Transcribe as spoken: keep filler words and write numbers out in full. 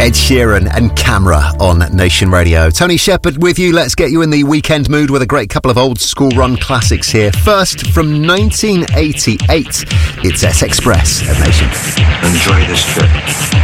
Ed Sheeran and Camera on Nation Radio. Tony Shepherd with you. Let's get you in the weekend mood with a great couple of old school run classics here. First, from nineteen eighty-eight, it's S Express at Nation. Enjoy this trip.